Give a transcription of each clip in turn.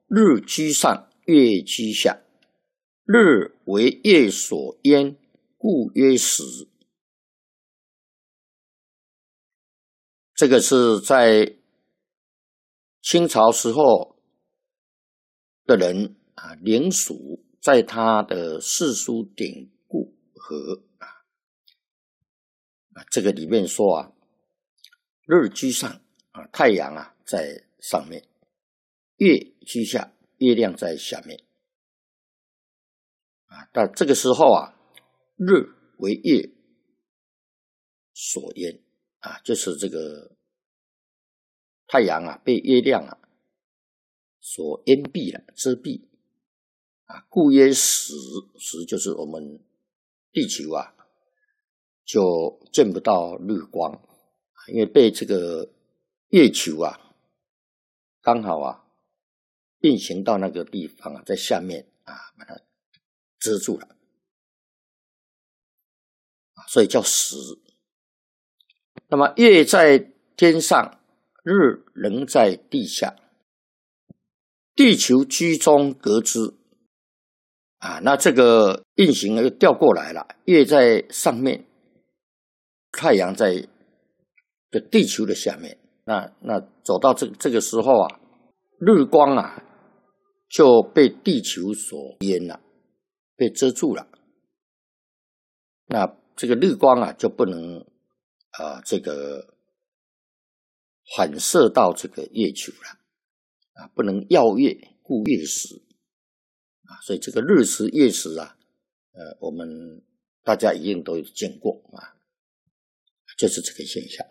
日居上，月居下。日为月所淹，故曰时。这个是在清朝时候的人林曙在他的世书典故和这个里面说日居上太阳在上面，月居下，月亮在下面但这个时候日为月所淹就是这个太阳被月亮所淹蔽了，遮蔽故曰时。时就是我们地球就见不到日光，因为被这个月球刚好运行到那个地方在下面把它遮住了所以叫时。那么月在天上，日仍在地下，地球居中隔之那这个运行又调过来了，月在上面，太阳在地球的下面，那走到这个时候日光就被地球所淹了，被遮住了。那这个日光就不能这个反射到这个月球了不能耀月，故月时所以这个日食月食我们大家一定都有见过就是这个现象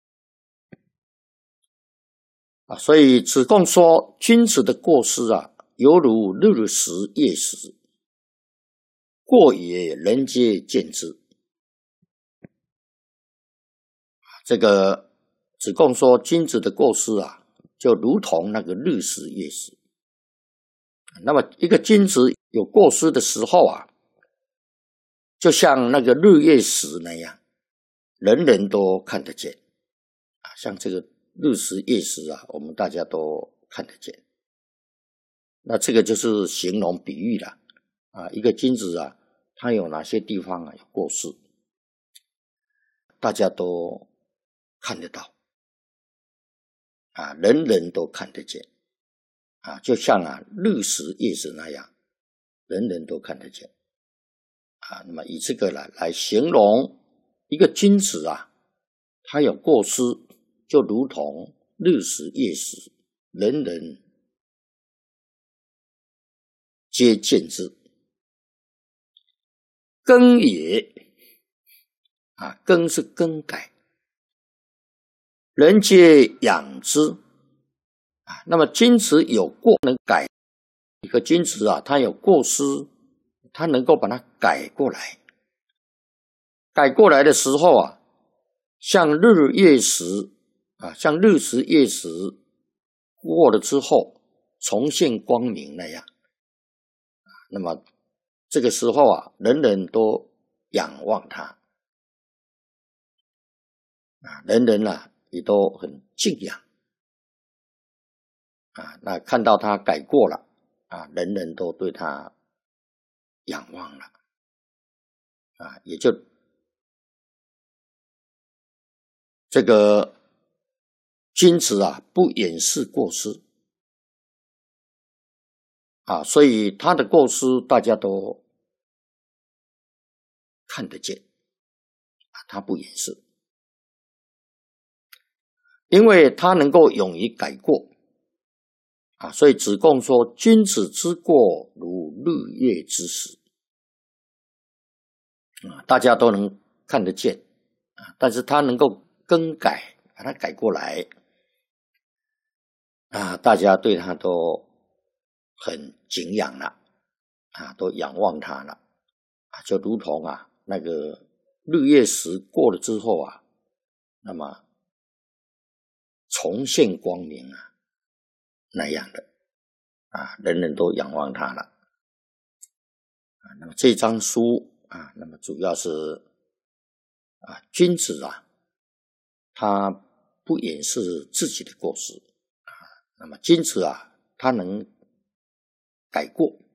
所以子贡说君子的过失犹如日食月食，过也人皆见之。这个子贡说君子的过失就如同那个日食月食。那么一个君子有过失的时候就像那个日月食那样，人人都看得见像这个日食月食我们大家都看得见。那这个就是形容比喻了一个君子他有哪些地方有过失，大家都看得到人人都看得见就像日食月食那样，人人都看得见那么以这个来形容一个君子他有过失，就如同日食月食，人人皆见之。更也更是更改，人皆养之那么君子有过能改，一个君子他有过失，他能够把它改过来。改过来的时候像日月食像日食月食过了之后重现光明那样那么这个时候人人都仰望他人人也都很敬仰那看到他改过了人人都对他仰望了也就这个君子不掩饰过失所以他的过失大家都看得见他不掩饰，因为他能够勇于改过所以子贡说君子之过如日月之食大家都能看得见但是他能够更改，把它改过来大家对他都很敬仰了都仰望他了就如同那个日月食过了之后那么重现光明那样的人人都仰望他了那么这张书那么主要是君子他不掩饰自己的过失那么君子他能改过。